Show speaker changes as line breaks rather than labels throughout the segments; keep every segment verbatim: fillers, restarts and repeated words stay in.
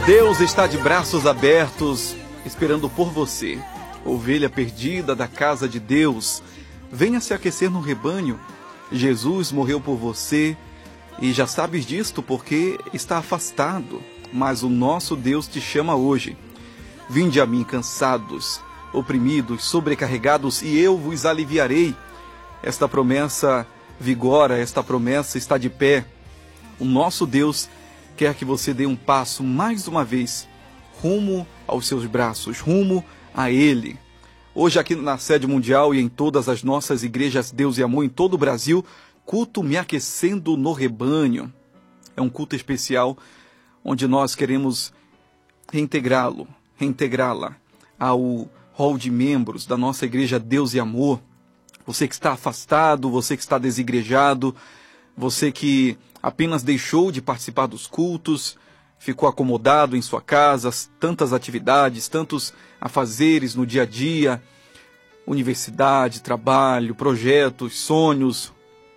Deus está de braços abertos, esperando por você. Ovelha perdida da casa de Deus, venha se aquecer no rebanho. Jesus morreu por você e já sabes disto porque está afastado, mas o nosso Deus te chama hoje. Vinde a mim cansados, oprimidos, sobrecarregados, e eu vos aliviarei. Esta promessa vigora, esta promessa está de pé. O nosso Deus quer que você dê um passo mais uma vez rumo aos seus braços, rumo a Ele. Hoje aqui na Sede Mundial e em todas as nossas igrejas Deus e Amor em todo o Brasil, culto Me Aquecendo no Rebanho. É um culto especial onde nós queremos reintegrá-lo, reintegrá-la ao hall de membros da nossa igreja Deus e Amor. Você que está afastado, você que está desigrejado, você que apenas deixou de participar dos cultos, ficou acomodado em sua casa, tantas atividades, tantos afazeres no dia a dia, universidade, trabalho, projetos, sonhos.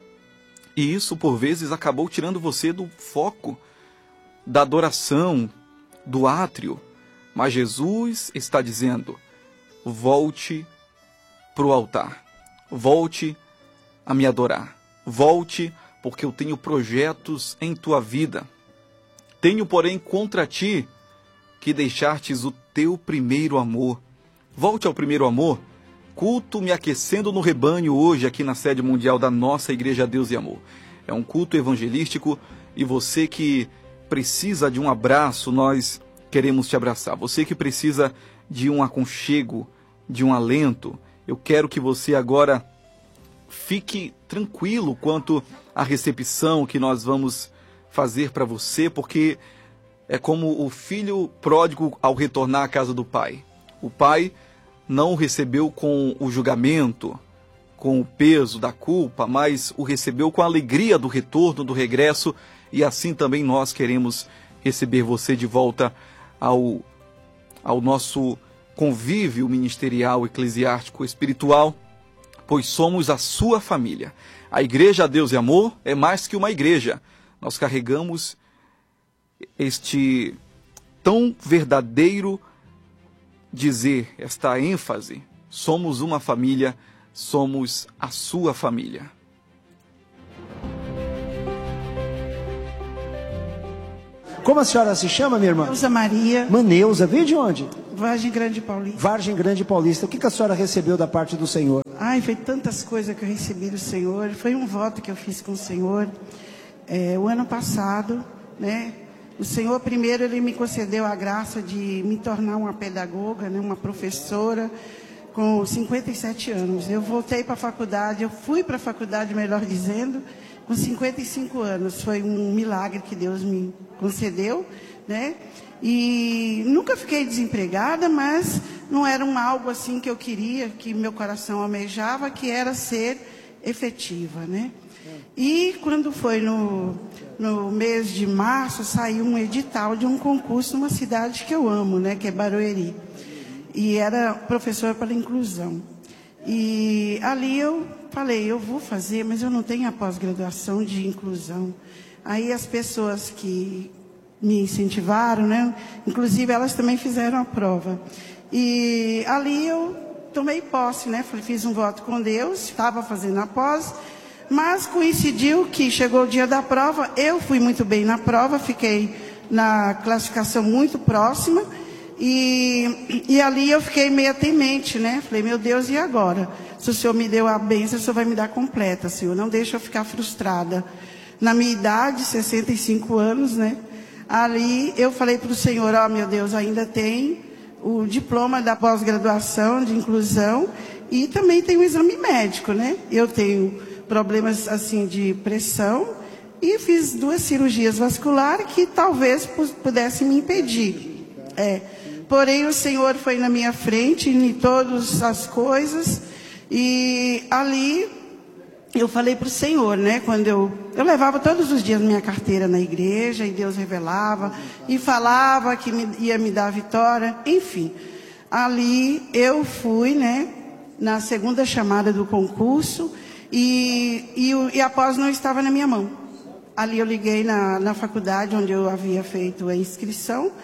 E isso, por vezes, acabou tirando você do foco, da adoração, do átrio. Mas Jesus está dizendo, volte para o altar, volte a me adorar, volte porque eu tenho projetos em tua vida. Tenho, porém, contra ti que deixastes o teu primeiro amor. Volte ao primeiro amor. Culto Me Aquecendo no Rebanho hoje aqui na Sede Mundial da nossa Igreja Deus e Amor. É um culto evangelístico e você que precisa de um abraço, nós queremos te abraçar. Você que precisa de um aconchego, de um alento, eu quero que você agora fique tranquilo quanto à recepção que nós vamos fazer para você, porque é como o filho pródigo ao retornar à casa do pai. O pai não o recebeu com o julgamento, com o peso da culpa, mas o recebeu com a alegria do retorno, do regresso, e assim também nós queremos receber você de volta ao, ao nosso convívio ministerial, eclesiástico, espiritual, pois somos a sua família. A Igreja Deus e Amor é mais que uma igreja. Nós carregamos este tão verdadeiro dizer, esta ênfase. Somos uma família, somos a sua família.
Como a senhora se chama, minha irmã?
Neuza Maria.
Maneuza, veio de onde?
Vargem Grande Paulista.
Vargem Grande Paulista. O que, que a senhora recebeu da parte do Senhor?
Ai, foi tantas coisas que eu recebi do Senhor. Foi um voto que eu fiz com o Senhor é, o ano passado, né? O Senhor, primeiro, Ele me concedeu a graça de me tornar uma pedagoga, né? Uma professora com cinquenta e sete anos. Eu voltei para a faculdade, eu fui para a faculdade, melhor dizendo, com cinquenta e cinco anos. Foi um milagre que Deus me concedeu, né? E nunca fiquei desempregada, mas não era um algo assim que eu queria, que meu coração almejava, que era ser efetiva, né? E quando foi no, no mês de março, saiu um edital de um concurso numa cidade que eu amo, né? Que é Barueri. E era professora para inclusão. E ali eu falei, eu vou fazer, mas eu não tenho a pós-graduação de inclusão. Aí as pessoas que me incentivaram, né? Inclusive elas também fizeram a prova. E ali eu tomei posse, né? Fiz um voto com Deus, estava fazendo a pós, mas coincidiu que chegou o dia da prova, eu fui muito bem na prova, fiquei na classificação muito próxima, e, e ali eu fiquei meio temente, né? Falei, meu Deus, e agora? Se o Senhor me deu a bênção, o Senhor vai me dar completa, Senhor, não deixa eu ficar frustrada. Na minha idade, sessenta e cinco anos, né? Ali eu falei para o Senhor, ó, oh, meu Deus, ainda tem o diploma da pós-graduação de inclusão e também tem o exame médico, né? Eu tenho problemas assim de pressão e fiz duas cirurgias vasculares que talvez pudessem me impedir. É. Porém, o Senhor foi na minha frente em todas as coisas e ali eu falei para o Senhor, né, quando eu, eu levava todos os dias minha carteira na igreja, e Deus revelava, e falava que me, ia me dar a vitória, enfim. Ali eu fui, né, na segunda chamada do concurso, e, e, e a pós não estava na minha mão. Ali eu liguei na, na faculdade, onde eu havia feito a inscrição,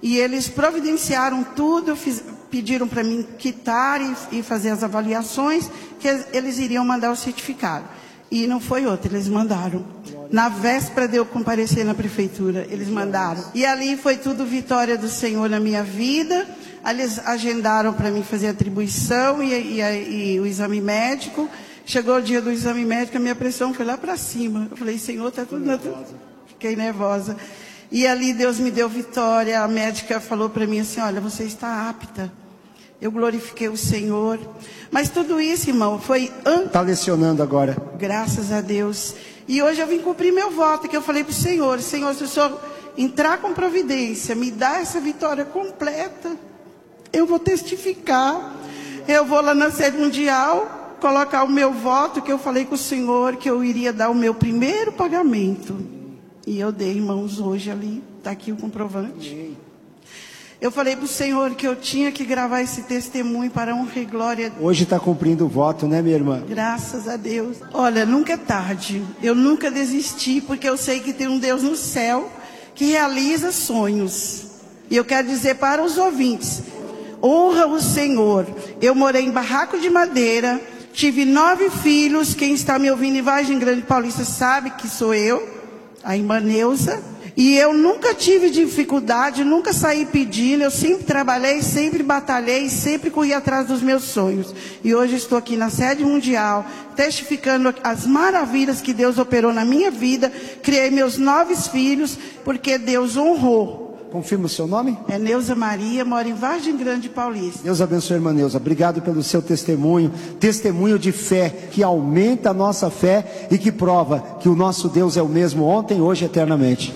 E eles providenciaram tudo, fiz, pediram para mim quitar e, e fazer as avaliações, que eles iriam mandar o certificado. E não foi outro, eles mandaram. Na véspera de eu comparecer na prefeitura, eles mandaram. E ali foi tudo vitória do Senhor na minha vida. Eles agendaram para mim fazer a atribuição e, e, e, e o exame médico. Chegou o dia do exame médico, a minha pressão foi lá para cima. Eu falei, Senhor, está tudo... Na... Fiquei nervosa. E ali Deus me deu vitória. A médica falou para mim assim, olha, você está apta. Eu glorifiquei o Senhor. Mas tudo isso, irmão, foi...
Está lecionando agora.
Graças a Deus. E hoje eu vim cumprir meu voto, que eu falei para o Senhor, Senhor, se o Senhor entrar com providência, me dá essa vitória completa, eu vou testificar. Eu vou lá na sede mundial, colocar o meu voto, que eu falei com o Senhor, que eu iria dar o meu primeiro pagamento. E eu dei, irmãos, hoje ali, está aqui o comprovante. Eu falei para o Senhor que eu tinha que gravar esse testemunho para honra e glória.
Hoje está cumprindo o voto, né, minha irmã?
Graças a Deus. Olha, nunca é tarde. Eu nunca desisti, porque eu sei que tem um Deus no céu que realiza sonhos. E eu quero dizer para os ouvintes, honra o Senhor. Eu morei em barraco de madeira, tive nove filhos. Quem está me ouvindo em Vargem Grande Paulista sabe que sou eu, a irmã Neuza. E eu nunca tive dificuldade, nunca saí pedindo, eu sempre trabalhei, sempre batalhei, sempre corri atrás dos meus sonhos. E hoje estou aqui na sede mundial, testificando as maravilhas que Deus operou na minha vida. Criei meus nove filhos, porque Deus honrou.
Confirma o seu nome?
É Neuza Maria, moro em Vargem Grande Paulista.
Deus abençoe, irmã Neuza. Obrigado pelo seu testemunho. Testemunho de fé, que aumenta a nossa fé e que prova que o nosso Deus é o mesmo ontem, hoje e eternamente.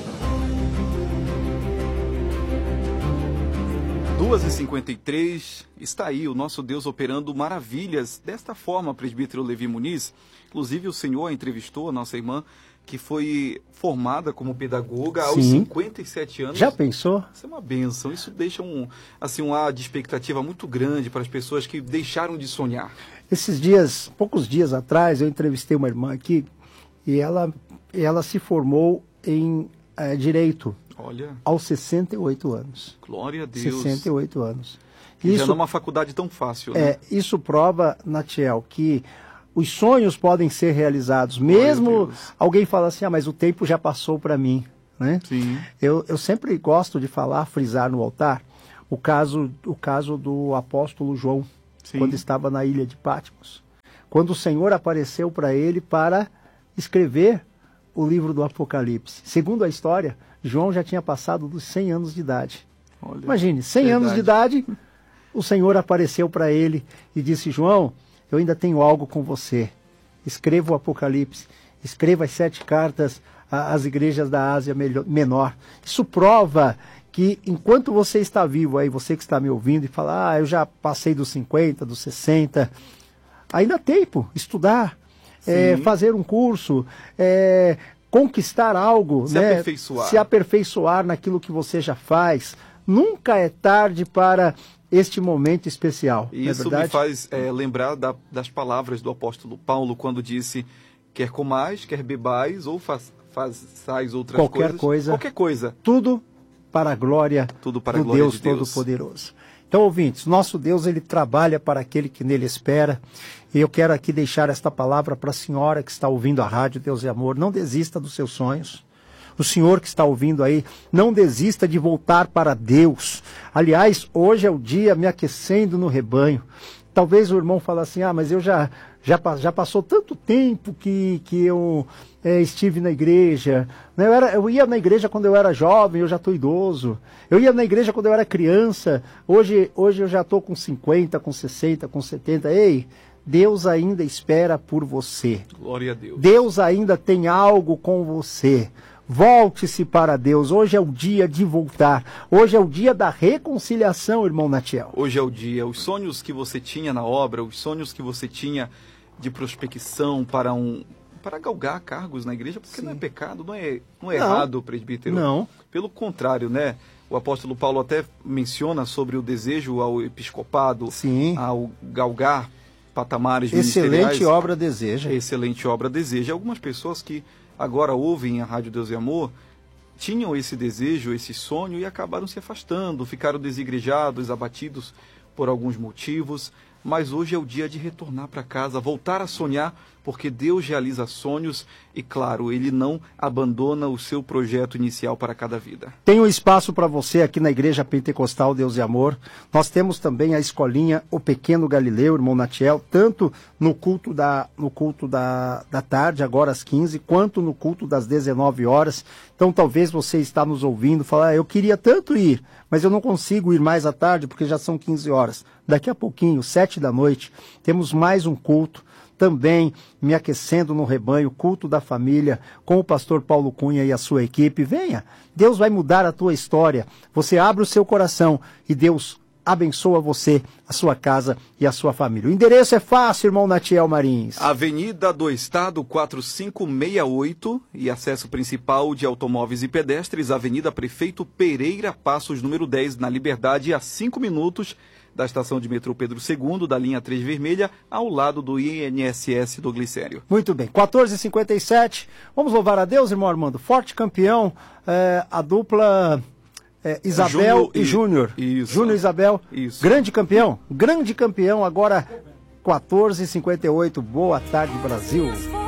duas e cinquenta e três, está aí o nosso Deus operando maravilhas desta forma, presbítero Levi Muniz. Inclusive o senhor entrevistou a nossa irmã, que foi formada como pedagoga aos
Sim.
cinquenta e sete anos.
Já pensou?
Isso é uma bênção, isso deixa um, assim, um ar de expectativa muito grande para as pessoas que deixaram de sonhar.
Esses dias, poucos dias atrás, eu entrevistei uma irmã aqui e ela, ela se formou em é, Direito.
Olha,
aos sessenta e oito anos.
Glória a Deus.
sessenta e oito anos.
E
Isso
já não é uma faculdade tão fácil, né?
É, isso prova, Natiel, que os sonhos podem ser realizados. Mesmo alguém fala assim, ah, mas o tempo já passou para mim. Né?
Sim.
Eu, eu sempre gosto de falar, frisar no altar, o caso, o caso do apóstolo João,
Sim.
quando estava na ilha de Patmos. Quando o Senhor apareceu para ele para escrever o livro do Apocalipse. Segundo a história, João já tinha passado dos cem anos de idade.
Olha,
imagine, cem
verdade.
anos de idade, o Senhor apareceu para ele e disse, João, eu ainda tenho algo com você. Escreva o Apocalipse, escreva as sete cartas às igrejas da Ásia Menor. Isso prova que enquanto você está vivo aí, você que está me ouvindo e fala, ah, eu já passei dos cinquenta, dos sessenta, ainda há tempo, estudar, é, fazer um curso, é, conquistar algo,
se
né?
aperfeiçoar.
se aperfeiçoar naquilo que você já faz. Nunca é tarde para este momento especial.
E isso me faz é, lembrar da, das palavras do apóstolo Paulo, quando disse, quer comais, quer bebais, ou faz, façais outras
qualquer
coisas.
Coisa,
qualquer coisa.
Tudo para a glória,
tudo para a
do
glória
Deus
de Deus
Todo-Poderoso. Então, ouvintes, nosso Deus, ele trabalha para aquele que nele espera. E eu quero aqui deixar esta palavra para a senhora que está ouvindo a rádio Deus e Amor. Não desista dos seus sonhos. O senhor que está ouvindo aí, não desista de voltar para Deus. Aliás, hoje é o dia me aquecendo no rebanho. Talvez o irmão fale assim, ah, mas eu já, já, já passou tanto tempo que, que eu é, estive na igreja. Eu, era, eu ia na igreja quando eu era jovem, eu já estou idoso. Eu ia na igreja quando eu era criança, hoje, hoje eu já estou com cinquenta, com sessenta, com setenta. Ei, Deus ainda espera por você.
Glória a Deus.
Deus ainda tem algo com você. Volte-se para Deus. Hoje é o dia de voltar. Hoje é o dia da reconciliação, irmão Natiel.
Hoje é o dia. Os sonhos que você tinha na obra, os sonhos que você tinha de prospecção para um para galgar cargos na igreja, porque Sim. não é pecado, não é, não é não. errado, presbítero.
Não.
Pelo contrário, né? O apóstolo Paulo até menciona sobre o desejo ao episcopado,
Sim.
ao galgar patamares
Excelente
ministeriais.
Excelente obra deseja.
Excelente obra deseja. Algumas pessoas que agora ouvem a Rádio Deus e Amor tinham esse desejo, esse sonho e acabaram se afastando, ficaram desigrejados, abatidos por alguns motivos, mas hoje é o dia de retornar para casa, voltar a sonhar, porque Deus realiza sonhos e, claro, Ele não abandona o seu projeto inicial para cada vida.
Tem um espaço para você aqui na Igreja Pentecostal Deus e Amor. Nós temos também a escolinha O Pequeno Galileu, irmão Natiel, tanto no culto da, no culto da, da tarde, agora às quinze, quanto no culto das dezenove horas. Então talvez você está nos ouvindo falar, ah, eu queria tanto ir, mas eu não consigo ir mais à tarde porque já são quinze horas. Daqui a pouquinho, sete da noite, temos mais um culto, também me aquecendo no rebanho, culto da família, com o pastor Paulo Cunha e a sua equipe. Venha, Deus vai mudar a tua história. Você abre o seu coração e Deus abençoa você, a sua casa e a sua família. O endereço é fácil, irmão Natiel Marins.
Avenida do Estado quatro cinco seis oito e acesso principal de automóveis e pedestres, Avenida Prefeito Pereira Passos, número dez, na Liberdade, a cinco minutos da estação de metrô Pedro segundo, da linha três Vermelha, ao lado do I N S S do Glicério.
Muito bem, quatorze e cinquenta e sete. Vamos louvar a Deus, irmão Armando. Forte campeão, é, a dupla é, Isabel Júnior e Júnior. Júnior e Isabel. Isso. Grande campeão, grande campeão. Agora, quatorze e cinquenta e oito. Boa tarde, Brasil.